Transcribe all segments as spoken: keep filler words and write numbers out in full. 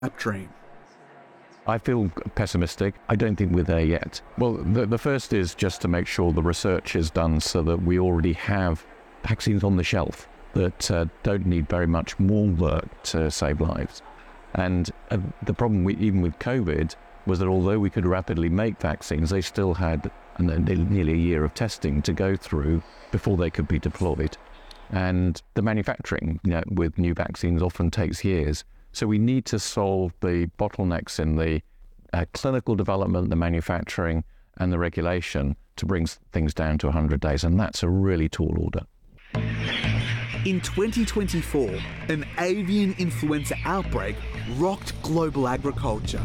dream? I feel pessimistic. I don't think we're there yet. Well, the, the first is just to make sure the research is done so that we already have vaccines on the shelf that uh, don't need very much more work to save lives. And uh, the problem, we, even with COVID, was that although we could rapidly make vaccines, they still had uh, nearly a year of testing to go through before they could be deployed. And the manufacturing, you know, with new vaccines often takes years. So we need to solve the bottlenecks in the uh, clinical development, the manufacturing, and the regulation to bring things down to one hundred days, and that's a really tall order. In twenty twenty-four, an avian influenza outbreak rocked global agriculture.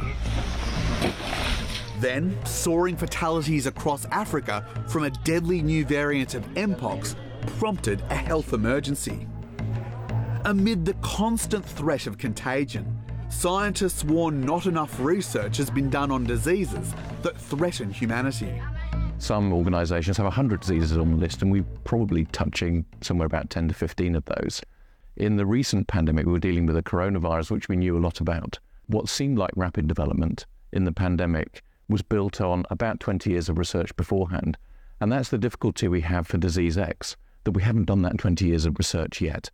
Then, soaring fatalities across Africa from a deadly new variant of Mpox prompted a health emergency. Amid the constant threat of contagion, scientists warn not enough research has been done on diseases that threaten humanity. Some organisations have one hundred diseases on the list, and we're probably touching somewhere about ten to fifteen of those. In the recent pandemic, we were dealing with a coronavirus, which we knew a lot about. What seemed like rapid development in the pandemic was built on about twenty years of research beforehand. And that's the difficulty we have for Disease X, that we haven't done that twenty years of research yet.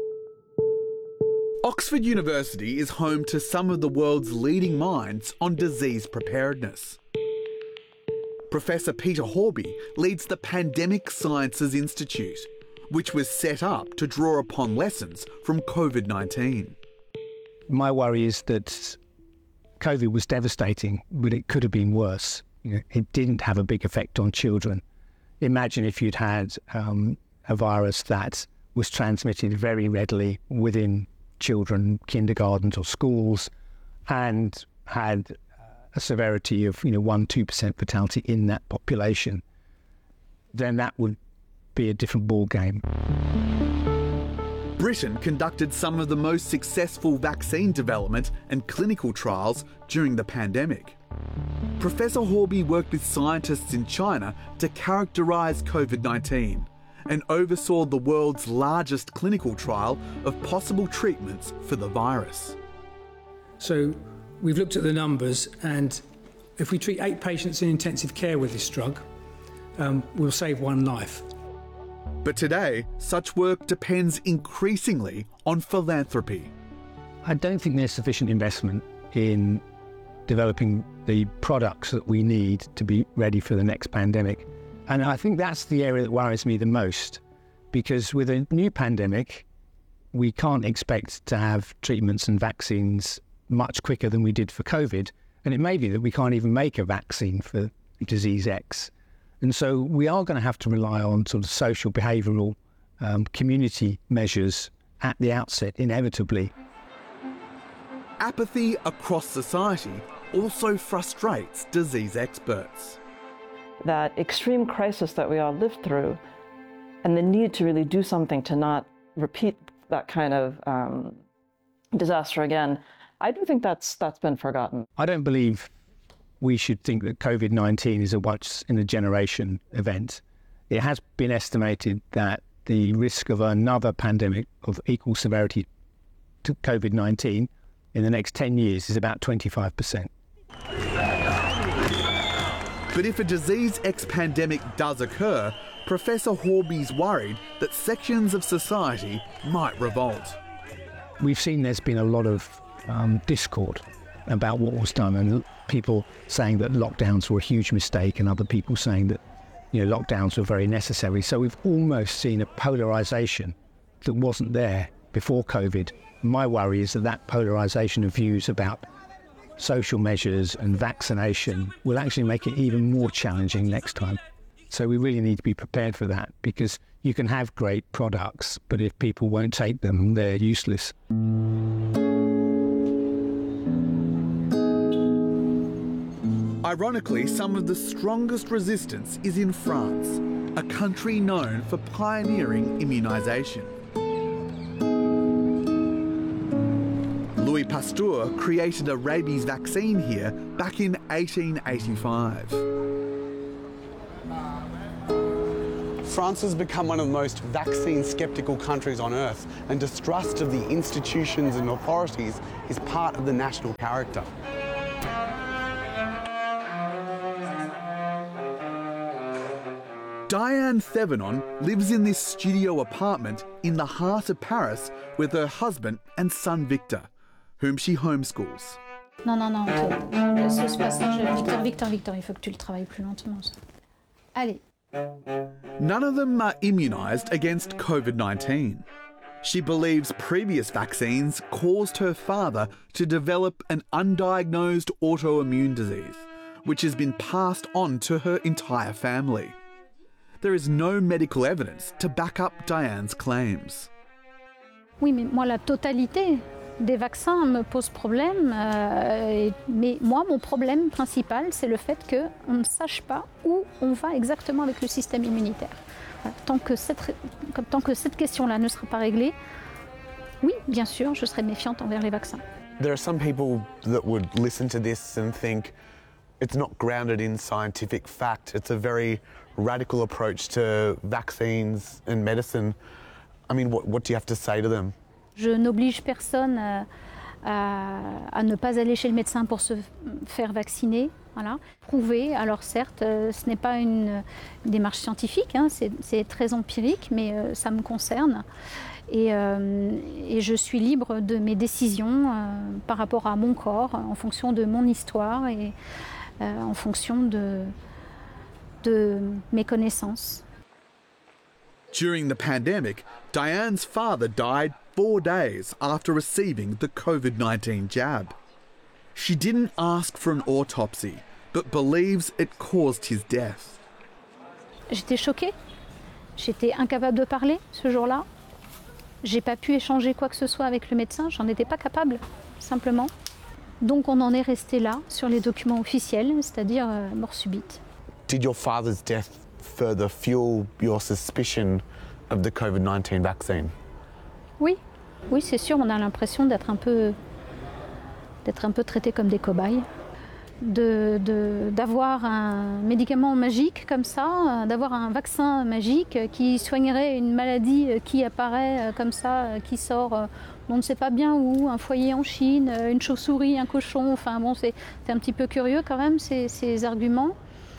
Oxford University is home to some of the world's leading minds on disease preparedness. Professor Peter Horby leads the Pandemic Sciences Institute, which was set up to draw upon lessons from COVID nineteen. My worry is that COVID was devastating, but it could have been worse. You know, it didn't have a big effect on children. Imagine if you'd had um, a virus that was transmitted very readily within children, kindergartens or schools, and had a severity of, you know, one, two percent fatality in that population, then that would be a different ball game. Britain conducted some of the most successful vaccine development and clinical trials during the pandemic. Professor Horby worked with scientists in China to characterise COVID nineteen and oversaw the world's largest clinical trial of possible treatments for the virus. So we've looked at the numbers, and if we treat eight patients in intensive care with this drug, um, we'll save one life. But today, such work depends increasingly on philanthropy. I don't think there's sufficient investment in developing the products that we need to be ready for the next pandemic. And I think that's the area that worries me the most, because with a new pandemic, we can't expect to have treatments and vaccines much quicker than we did for COVID. And it may be that we can't even make a vaccine for Disease X. And so we are going to have to rely on sort of social, behavioural, um, community measures at the outset, inevitably. Apathy across society also frustrates disease experts. That extreme crisis that we all lived through, and the need to really do something to not repeat that kind of um, disaster again, I do think that's that's been forgotten. I don't believe we should think that COVID nineteen is a once-in-a-generation event. It has been estimated that the risk of another pandemic of equal severity to COVID nineteen in the next ten years is about twenty-five percent. But if a Disease X pandemic does occur, Professor Horby's worried that sections of society might revolt. We've seen there's been a lot of um, discord about what was done, and people saying that lockdowns were a huge mistake, and other people saying that, you know, lockdowns were very necessary. So we've almost seen a polarisation that wasn't there before COVID. My worry is that that polarisation of views about social measures and vaccination will actually make it even more challenging next time. So we really need to be prepared for that, because you can have great products, but if people won't take them, they're useless. Ironically, some of the strongest resistance is in France, a country known for pioneering immunisation. Louis Pasteur created a rabies vaccine here back in eighteen eighty-five. France has become one of the most vaccine-sceptical countries on earth, and distrust of the institutions and authorities is part of the national character. Diane Thevenon lives in this studio apartment in the heart of Paris with her husband and son Victor, whom she homeschools. Non, non, non, ce, ce passage, Victor, Victor, Victor, il faut que tu le travailles plus lentement. Ça. Allez. None of them are immunised against COVID nineteen. She believes previous vaccines caused her father to develop an undiagnosed autoimmune disease, which has been passed on to her entire family. There is no medical evidence to back up Diane's claims. Oui, mais moi, la totalité des vaccins me pose problème. Euh, mais moi, mon problème principal, c'est le fait qu'on ne sache pas où on va exactement avec le système immunitaire. Voilà. Tant que cette, tant que cette question-là ne sera pas réglée, oui, bien sûr, je serai méfiante envers les vaccins. There are some people that would listen to this and think it's not grounded in scientific fact. It's a very radical approach to vaccines and medicine. I mean, what, what do you have to say to them? Je n'oblige personne à, à, à ne pas aller chez le médecin pour se faire vacciner. Voilà. Prouver, alors certes, ce n'est pas une, une démarche scientifique, hein, c'est très empirique, mais euh, ça me concerne. Et, euh, et je suis libre de mes décisions euh, par rapport à mon corps, en fonction de mon histoire et euh, en fonction de, de mes connaissances. During the pandemic, Diane's father died four days after receiving the COVID nineteen jab. She didn't ask for an autopsy, but believes it caused his death. J'étais choquée. J'étais incapable de parler ce jour-là. J'ai pas pu échanger quoi que ce soit avec le médecin, j'en étais pas capable, simplement. Donc on en est resté là, sur les documents officiels, c'est-à-dire euh, mort subite. Did your father's death further fuel your suspicion of the COVID nineteen vaccine? Oui, oui, c'est sûr, on a l'impression d'être un peu, d'être un peu traités comme des cobayes. De, de, d'avoir un médicament magique comme ça, d'avoir un vaccin magique qui soignerait une maladie qui apparaît comme ça, qui sort, on ne sait pas bien où, un foyer en Chine, une chauve-souris, un cochon, enfin bon, c'est un petit peu curieux quand même ces, ces arguments.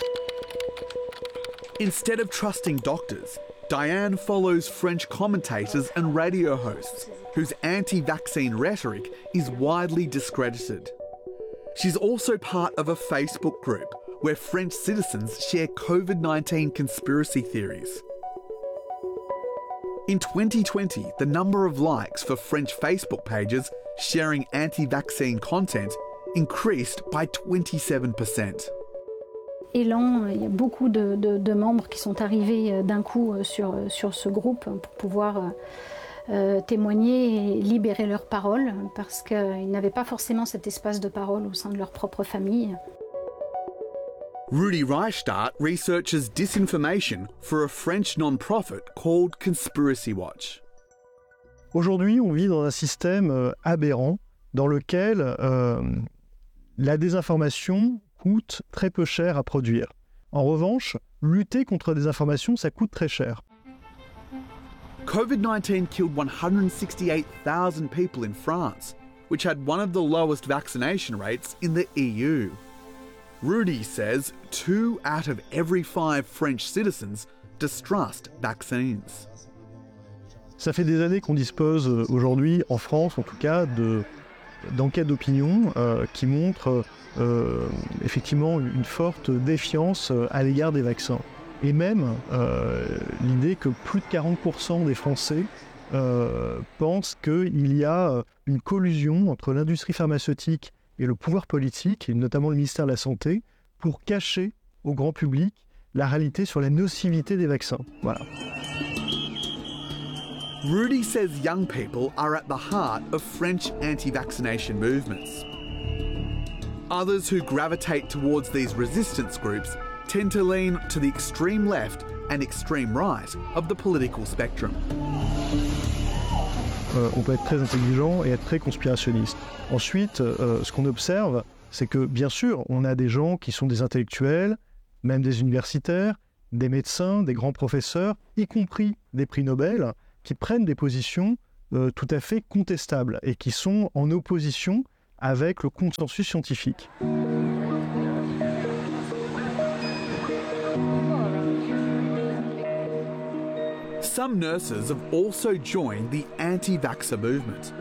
Instead of trusting doctors, Diane follows French commentators and radio hosts whose anti-vaccine rhetoric is widely discredited. She's also part of a Facebook group where French citizens share COVID nineteen conspiracy theories. In twenty twenty, the number of likes for French Facebook pages sharing anti-vaccine content increased by twenty-seven percent. Élan, il y a beaucoup de, de, de membres qui sont arrivés d'un coup sur, sur ce groupe pour pouvoir euh, témoigner et libérer leur parole, parce qu'ils n'avaient pas forcément cet espace de parole au sein de leur propre famille. Rudi Reichstadt researches disinformation for a French non-profit called Conspiracy Watch. Aujourd'hui, on vit dans un système euh, aberrant dans lequel euh, la désinformation coûte très peu cher à produire. En revanche, lutter contre la désinformation, ça coûte très cher. COVID nineteen killed one hundred sixty-eight thousand people in France, which had one of the lowest vaccination rates in the E U. Rudi says two out of every five French citizens distrust vaccines. Ça fait des années qu'on dispose aujourd'hui, en France en tout cas, de d'enquêtes d'opinion euh, qui montrent euh, effectivement une forte défiance à l'égard des vaccins. Et même euh, l'idée que plus de quarante pour cent des Français euh, pensent qu'il y a une collusion entre l'industrie pharmaceutique et le pouvoir politique, et notamment le ministère de la Santé, pour cacher au grand public la réalité sur la nocivité des vaccins. Voilà. Rudi says young people are at the heart of French anti-vaccination movements. Others who gravitate towards these resistance groups tend to lean to the extreme left and extreme right of the political spectrum. Euh, on peut être très intelligent et être très conspirationniste. Ensuite, euh, ce qu'on observe, c'est que bien sûr, on a des gens qui sont des intellectuels, même des universitaires, des médecins, des grands professeurs, y compris des prix Nobel, qui prennent des positions euh, tout à fait contestables et qui sont en opposition avec le consensus scientifique. Some nurses have also joined the anti-vaxxer movement.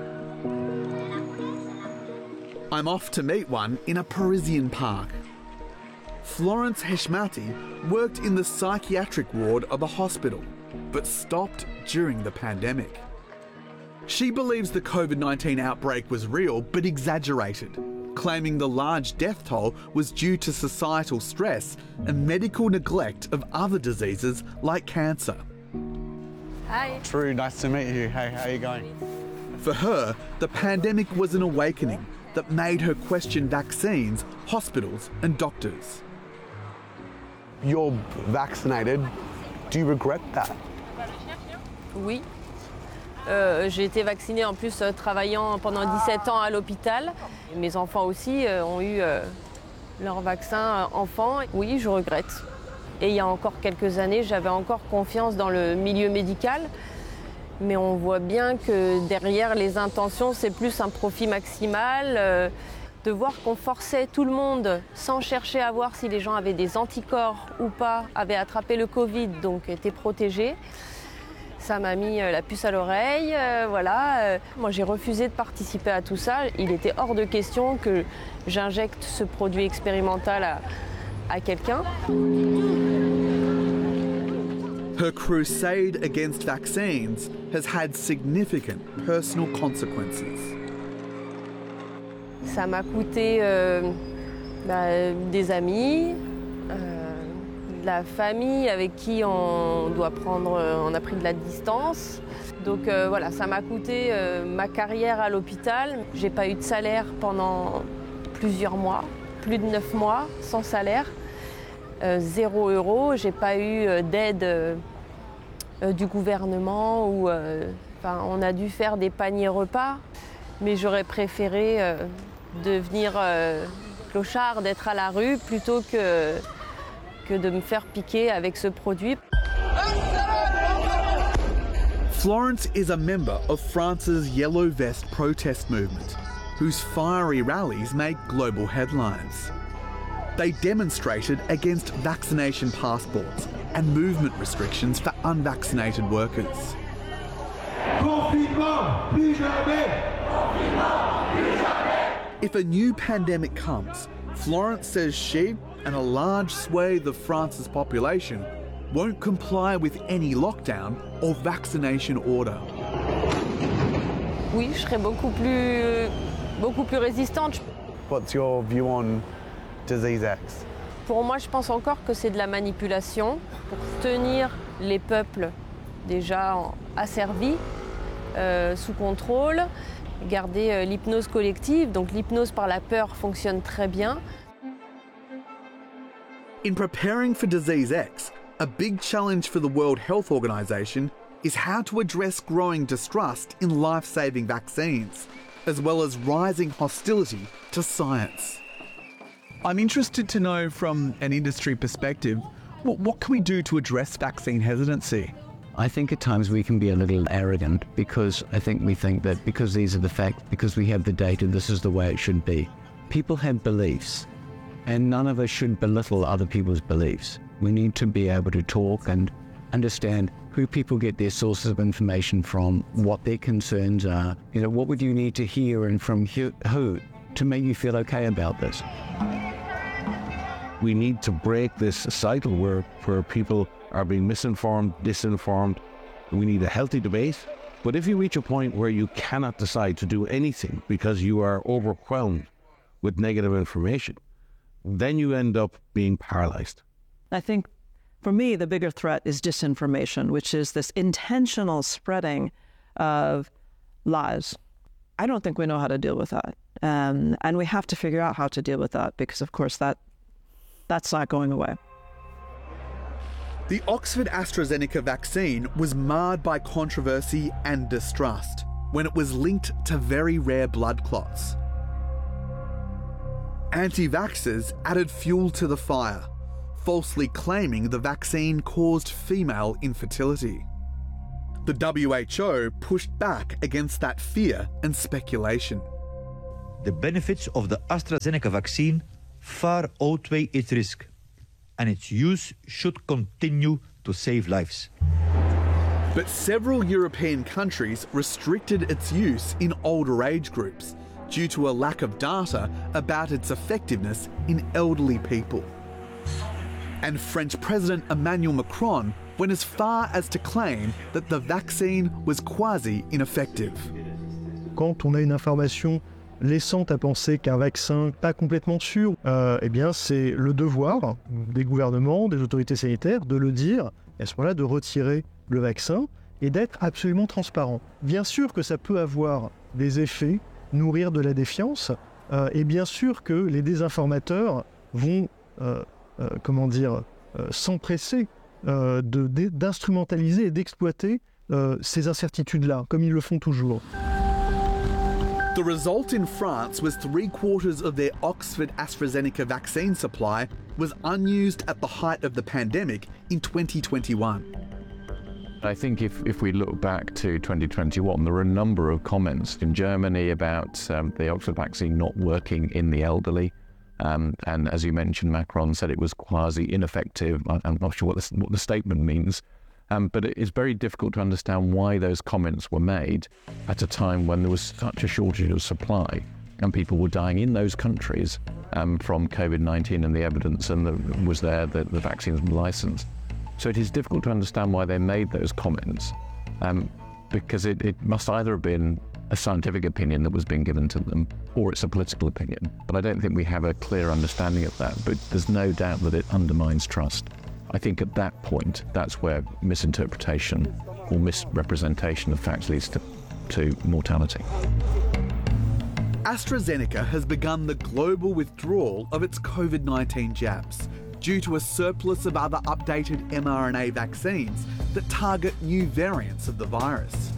I'm off to meet one in a Parisian park. Florence Heshmati worked in the psychiatric ward of a hospital, but stopped during the pandemic. She believes the COVID nineteen outbreak was real but exaggerated, claiming the large death toll was due to societal stress and medical neglect of other diseases like cancer. Hi. True, nice to meet you. Hey, how are you going? For her, the pandemic was an awakening that made her question vaccines, hospitals and doctors. You're vaccinated. Do you regret that? Oui. Euh, j'ai été vaccinée en plus euh, travaillant pendant dix-sept ans à l'hôpital. Mes enfants aussi euh, ont eu euh, leur vaccin euh, enfant. Oui, je regrette. Et il y a encore quelques années, j'avais encore confiance dans le milieu médical. Mais on voit bien que derrière les intentions, c'est plus un profit maximal. Euh, de voir qu'on forçait tout le monde, sans chercher à voir si les gens avaient des anticorps ou pas, avaient attrapé le Covid, donc étaient protégés. Ça m'a mis la puce à l'oreille, euh, voilà. Euh, moi, j'ai refusé de participer à tout ça. Il était hors de question que j'injecte ce produit expérimental à, à quelqu'un. Her crusade against vaccines has had significant personal consequences. Ça m'a coûté euh, bah, des amis, euh, de la famille avec qui on doit prendre, on a pris de la distance. Donc euh, voilà, ça m'a coûté euh, ma carrière à l'hôpital. J'ai pas eu de salaire pendant plusieurs mois, plus de neuf mois sans salaire. Euh, zéro euro, j'ai pas eu euh, d'aide euh, euh, du gouvernement ou euh, enfin, on a dû faire des paniers repas, mais j'aurais préféré euh, devenir euh, clochard, d'être à la rue plutôt que, que de me faire piquer avec ce produit. Florence is a member of France's Yellow Vest protest movement, whose fiery rallies make global headlines. They demonstrated against vaccination passports and movement restrictions for unvaccinated workers. If a new pandemic comes, Florence says she and a large swathe of France's population won't comply with any lockdown or vaccination order. Oui, je serais beaucoup plus, beaucoup plus résistante. What's your view on Disease X? Pour moi, je pense encore que c'est de la manipulation pour tenir les peuples déjà asservis, euh, sous contrôle, garder euh, l'hypnose collective. Donc l'hypnose par la peur fonctionne très bien. In preparing for Disease X, a big challenge for the World Health Organization is how to address growing distrust in life-saving vaccines, as well as rising hostility to science. I'm interested to know from an industry perspective, what, what can we do to address vaccine hesitancy? I think at times we can be a little arrogant because I think we think that because these are the facts, because we have the data, this is the way it should be. People have beliefs, and none of us should belittle other people's beliefs. We need to be able to talk and understand who people get their sources of information from, what their concerns are. You know, what would you need to hear and from who to make you feel okay about this? We need to break this cycle where, where people are being misinformed, disinformed. We need a healthy debate. But if you reach a point where you cannot decide to do anything because you are overwhelmed with negative information, then you end up being paralyzed. I think for me, the bigger threat is disinformation, which is this intentional spreading of lies. I don't think we know how to deal with that. Um, and we have to figure out how to deal with that because, of course, that that's not going away. The Oxford AstraZeneca vaccine was marred by controversy and distrust when it was linked to very rare blood clots. Anti-vaxxers added fuel to the fire, falsely claiming the vaccine caused female infertility. The W H O pushed back against that fear and speculation. The benefits of the AstraZeneca vaccine far outweigh its risk, and its use should continue to save lives. But several European countries restricted its use in older age groups due to a lack of data about its effectiveness in elderly people. And French President Emmanuel Macron went as far as to claim that the vaccine was quasi-ineffective. Quand on a une information laissant à penser qu'un vaccin pas complètement sûr, euh, eh bien c'est le devoir des gouvernements, des autorités sanitaires de le dire, et à ce moment-là de retirer le vaccin et d'être absolument transparent. Bien sûr que ça peut avoir des effets, nourrir de la défiance, euh, et bien sûr que les désinformateurs vont, euh, euh, comment dire, euh, s'empresser euh, de, d'instrumentaliser et d'exploiter euh, ces incertitudes-là, comme ils le font toujours. The result in France was three quarters of their Oxford AstraZeneca vaccine supply was unused at the height of the pandemic in twenty twenty-one. I think if, if we look back to twenty twenty-one, there were a number of comments in Germany about um, the Oxford vaccine not working in the elderly. Um, and as you mentioned, Macron said it was quasi-ineffective. I'm not sure what, this, what the statement means. Um, but it's very difficult to understand why those comments were made at a time when there was such a shortage of supply and people were dying in those countries um, from COVID nineteen, and the evidence and the, was there that the vaccines were licensed. So it is difficult to understand why they made those comments um, because it, it must either have been a scientific opinion that was being given to them or it's a political opinion. But I don't think we have a clear understanding of that, but there's no doubt that it undermines trust. I think at that point, that's where misinterpretation or misrepresentation of facts leads to, to mortality. AstraZeneca has begun the global withdrawal of its COVID nineteen jabs due to a surplus of other updated mRNA vaccines that target new variants of the virus.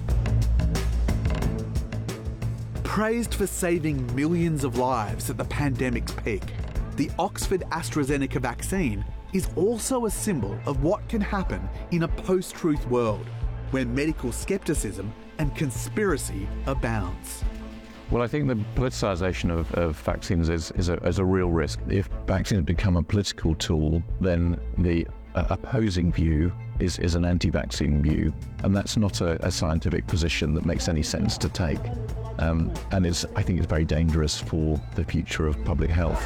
Praised for saving millions of lives at the pandemic's peak, the Oxford AstraZeneca vaccine is also a symbol of what can happen in a post-truth world where medical skepticism and conspiracy abounds. Well, I think the politicisation of, of vaccines is, is, a, is a real risk. If vaccines become a political tool, then the uh, opposing view is, is an anti-vaccine view, and that's not a, a scientific position that makes any sense to take. Um, and it's, I think it's very dangerous for the future of public health.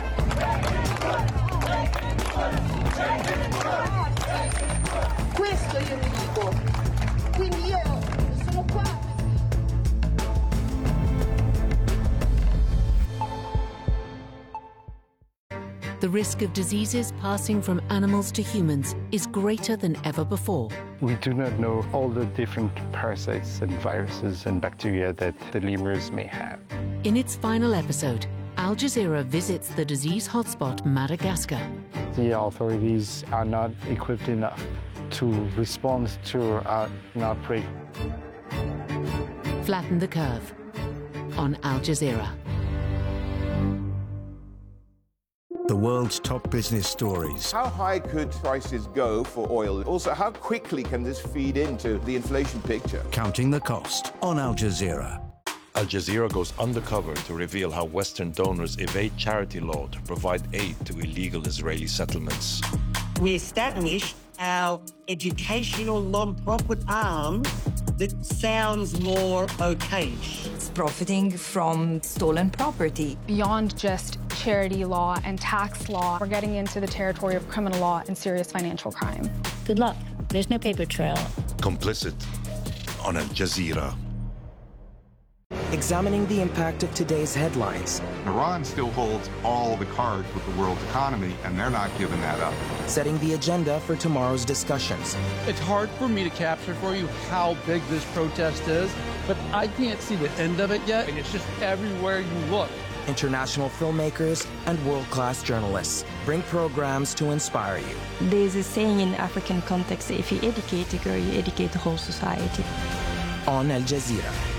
Questo io mi dico, quindi io sono qua. The risk of diseases passing from animals to humans is greater than ever before. We do not know all the different parasites and viruses and bacteria that the lemurs may have. In its final episode, Al Jazeera visits the disease hotspot Madagascar. The authorities are not equipped enough to respond to uh, an outbreak. Flatten the Curve on Al Jazeera. The world's top business stories. How high could prices go for oil? Also, how quickly can this feed into the inflation picture? Counting the cost on Al Jazeera. Al Jazeera goes undercover to reveal how Western donors evade charity law to provide aid to illegal Israeli settlements. We established our educational non-profit arm that sounds more okayish. It's profiting from stolen property. Beyond just charity law and tax law, we're getting into the territory of criminal law and serious financial crime. Good luck. There's no paper trail. Complicit on Al Jazeera. Examining the impact of today's headlines. Iran still holds all the cards with the world's economy, and they're not giving that up. Setting the agenda for tomorrow's discussions. It's hard for me to capture for you how big this protest is, but I can't see the end of it yet, and it's just everywhere you look. International filmmakers and world-class journalists bring programs to inspire you. There's a saying in African context, if you educate a girl, you educate the whole society. On Al Jazeera.